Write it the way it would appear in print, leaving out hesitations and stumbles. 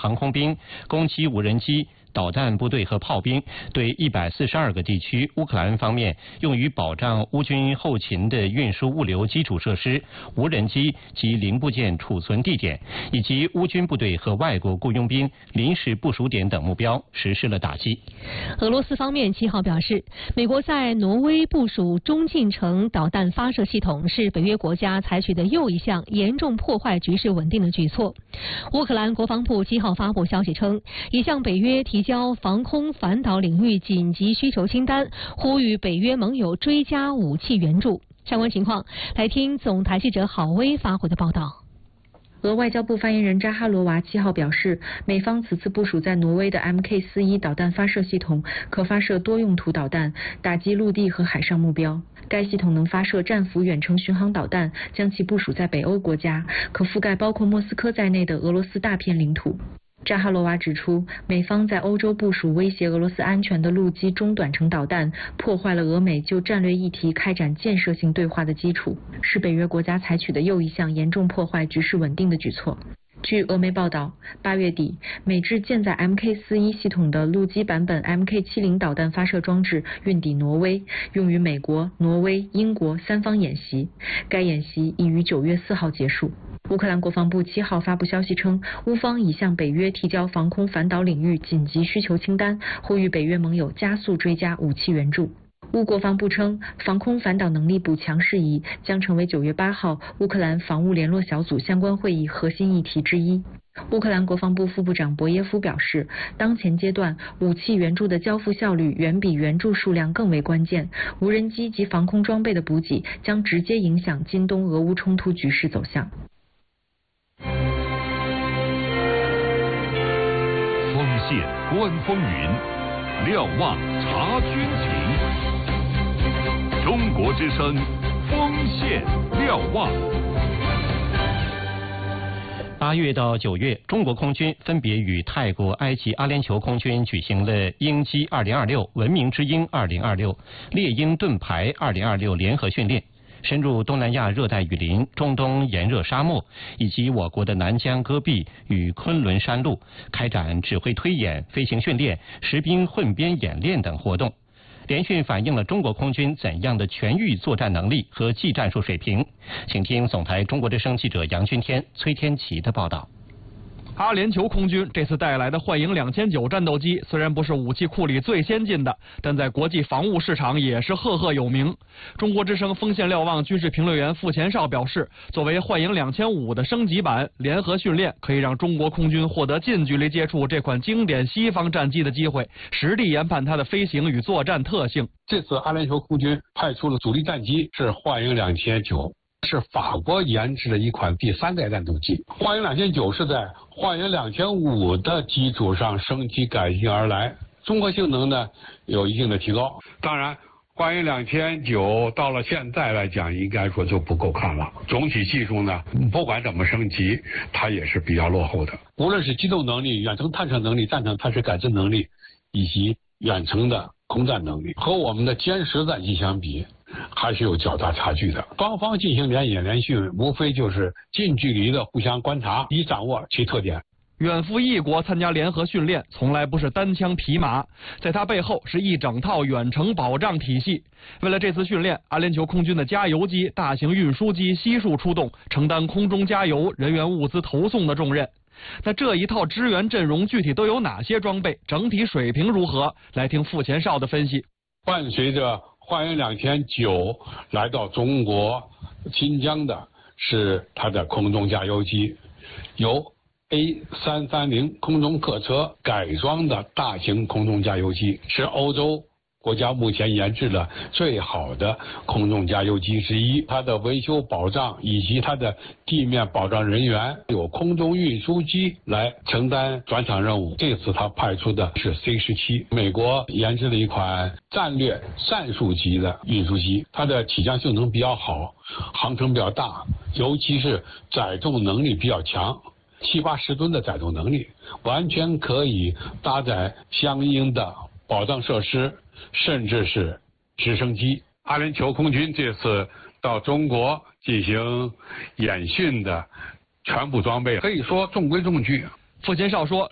航空兵、攻击无人机、导弹部队和炮兵，对142个地区乌克兰方面用于保障乌军后勤的运输物流基础设施、无人机及零部件储存地点，以及乌军部队和外国雇佣兵临时部署点等目标实施了打击。 俄罗斯方面7号表示，美国在挪威部署中近程导弹发射系统是北约国家采取的又一项严重破坏局势稳定的举措。乌克兰国防部7号发布消息称，已向北约提交防空反导领域紧急需求清单，呼吁北约盟友追加武器援助。相关情况，来听总台记者郝薇发回的报道。 俄外交部发言人扎哈罗娃7号表示，美方此次部署在挪威的 MK41导弹发射系统可发射多用途导弹，打击陆地和海上目标。该系统能发射战斧远程巡航导弹，将其部署在北欧国家，可覆盖包括莫斯科在内的俄罗斯大片领土。扎哈罗娃指出，美方在欧洲部署威胁俄罗斯安全的陆基中短程导弹，破坏了俄美就战略议题开展建设性对话的基础，是北约国家采取的又一项严重破坏局势稳定的举措。据俄媒报道，8月底，美制舰载 MK41系统的陆基版本 MK70导弹发射装置运抵挪威，用于美国、挪威、英国3方演习。该演习已于9月4号结束。乌克兰国防部7号发布消息称，乌方已向北约提交防空反导领域紧急需求清单，呼吁北约盟友加速追加武器援助。乌国防部称，防空反导能力补强事宜将成为9月8号乌克兰防务联络小组相关会议核心议题之一。乌克兰国防部副部长博耶夫表示，当前阶段武器援助的交付效率远比援助数量更为关键，无人机及防空装备的补给将直接影响今冬俄乌冲突局势走向。 锋线观风云，瞭望察军情。中国之声，锋线瞭望。 8月到9月，中国空军分别与泰国、埃及、阿联酋空军举行了鹰击2026、文明之鹰2026、猎鹰盾牌2026联合训练，深入东南亚热带雨林、中东炎热沙漠以及我国的南疆戈壁与昆仑山路，开展指挥推演、飞行训练、实兵混编演练等活动。联训反映了中国空军怎样的全域作战能力和技战术水平？请听总台中国之声记者杨军天、崔天琪的报道。 阿联酋空军这次带来的幻影2009战斗机虽然不是武器库里最先进的，但在国际防务市场也是赫赫有名。中国之声锋线瞭望军事评论员傅前绍表示，作为幻影2500的升级版，联合训练可以让中国空军获得近距离接触这款经典西方战机的机会，实地研判它的飞行与作战特性。 这次阿联酋空军派出了主力战机是幻影2009。是法国研制的一款第3代战斗机，幻影2009是在幻影2500的基础上升级改进而来，综合性能呢有一定的提高。当然，幻影2009到了现在来讲，应该说就不够看了。总体技术呢，不管怎么升级，它也是比较落后的。无论是机动能力、远程探测能力、战场探测感知能力，以及远程的空战能力，和我们的歼10战机相比，还是有较大差距的。双方进行联演联训，无非就是近距离的互相观察，以掌握其特点。 远赴异国参加联合训练，从来不是单枪匹马，在它背后是一整套远程保障体系。为了这次训练，阿联酋空军的加油机、大型运输机悉数出动，承担空中加油、人员物资投送的重任。那这一套支援阵容具体都有哪些装备？整体水平如何？来听傅前绍的分析。 伴随着幻影2009来到中国新疆的是它的空中加油机，由 A330空中客车改装的大型空中加油机，是欧洲国家目前研制的最好的空中加油机之一。它的维修保障以及它的地面保障人员有空中运输机来承担转场任务。这次它派出的是 C17， 美国研制了一款战略战术级的运输机，它的起降性能比较好，航程比较大，尤其是载重能力比较强，70-80吨的载重能力，完全可以搭载相应的保障设施，甚至是直升机。阿联酋空军这次到中国进行演训的全部装备，可以说中规中矩。 傅前绍说，